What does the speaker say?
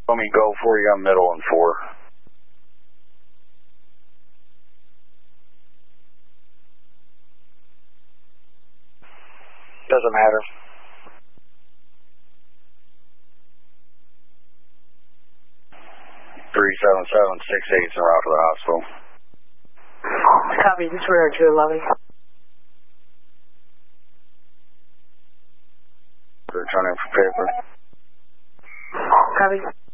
Let me go for you on middle and 4. Doesn't matter. Three 776 en route to the hospital. Copy, just radar to the lobby. Returning for paper. Copy.